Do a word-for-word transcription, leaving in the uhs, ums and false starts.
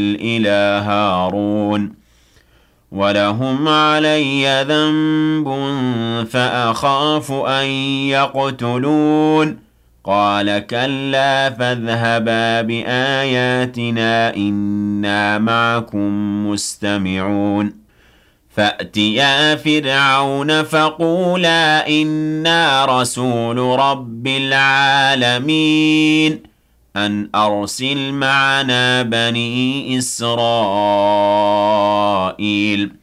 إلى هارون ولهم علي ذنب فأخاف أن يقتلون قال كلا فاذهبا بآياتنا إنا معكم مستمعون فأتيا فرعون فقولا إنا رسول رب العالمين أن أرسل معنا بني إسرائيل